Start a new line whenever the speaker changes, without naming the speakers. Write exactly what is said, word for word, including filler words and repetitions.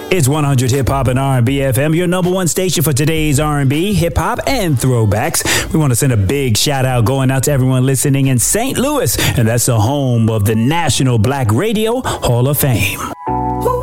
It's one hundred Hip Hop and R and B F M, your number one station for today's R and B, hip hop, and throwbacks. We want to send a big shout out going out to everyone listening in Saint Louis, and that's the home of the National Black Radio Hall of Fame.